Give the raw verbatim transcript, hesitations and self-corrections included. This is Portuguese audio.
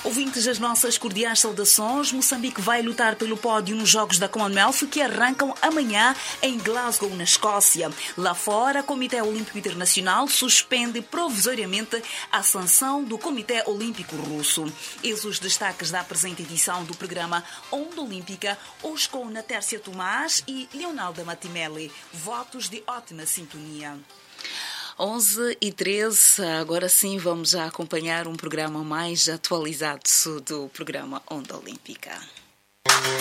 Ouvintes, as nossas cordiais saudações. Moçambique vai lutar pelo pódio nos Jogos da Commonwealth que arrancam amanhã em Glasgow, na Escócia. Lá fora, o Comitê Olímpico Internacional suspende provisoriamente a sanção do Comitê Olímpico Russo. Eis os destaques da presente edição do programa Onda Olímpica, hoje com Natércia Tomás e Leonalda Matimelli. Votos de ótima sintonia. onze e treze, agora sim vamos a acompanhar um programa mais atualizado do programa Onda Olímpica.